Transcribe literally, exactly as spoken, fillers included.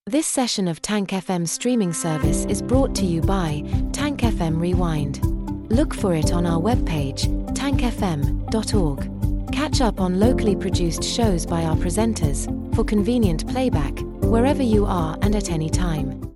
This session of Tank F M streaming service is brought to you by Tank F M Rewind. Look for it on our webpage, tank f m dot org. Catch up on locally produced shows by our presenters, for convenient playback, wherever you are and at any time.